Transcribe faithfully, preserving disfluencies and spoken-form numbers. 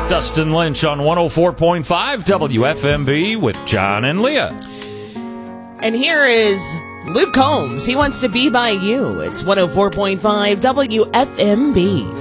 Dustin Lynch on one oh four point five W F M B with John and Leah. And here is Luke Combs. He wants to be by you. It's one oh four point five W F M B.